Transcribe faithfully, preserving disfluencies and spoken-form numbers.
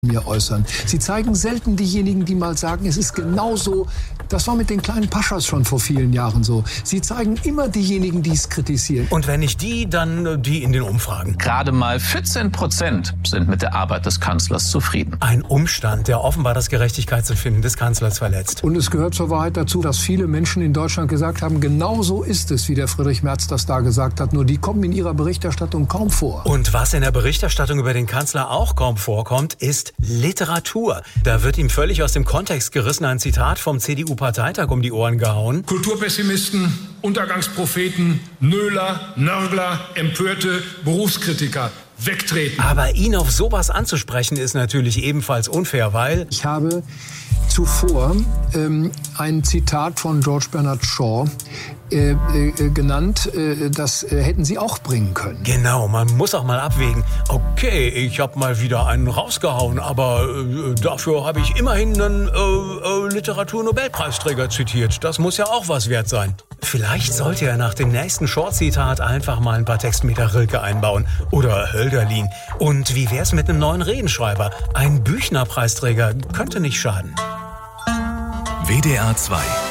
mir äußern. Sie zeigen selten diejenigen, die mal sagen, es ist genauso. Das war mit den kleinen Paschas schon vor vielen Jahren so. Sie zeigen immer diejenigen, die es kritisieren. Und wenn nicht die, dann die in den Umfragen. Gerade mal vierzehn Prozent sind mit der Arbeit des Kanzlers zufrieden. Ein Umstand, der offenbar das Gerechtigkeitsempfinden des Kanzlers verletzt. Und es gehört zur Wahrheit dazu, dass viele Menschen in Deutschland gesagt haben, genau so ist es, wie der Friedrich Merz das da gesagt hat. Nur die kommen in ihrer Berichterstattung kaum vor. Und was in der Berichterstattung über den Kanzler auch kaum vorkommt, ist Literatur. Da wird ihm völlig aus dem Kontext gerissen ein Zitat vom C D U-Parteitag um die Ohren gehauen. Kulturpessimisten, Untergangspropheten, Nöler, Nörgler, Empörte, Berufskritiker. Wegtreten. Aber ihn auf sowas anzusprechen ist natürlich ebenfalls unfair, weil... Ich habe zuvor ähm, ein Zitat von George Bernard Shaw äh, äh, genannt, äh, das äh, hätten Sie auch bringen können. Genau, man muss auch mal abwägen. Okay, ich habe mal wieder einen rausgehauen, aber äh, dafür habe ich immerhin einen äh, äh, Literaturnobelpreisträger zitiert. Das muss ja auch was wert sein. Vielleicht sollte er nach dem nächsten Short-Zitat einfach mal ein paar Textmeter Rilke einbauen. Oder Hölderlin. Und wie wär's mit einem neuen Redenschreiber? Ein Büchner-Preisträger könnte nicht schaden. W D R zwei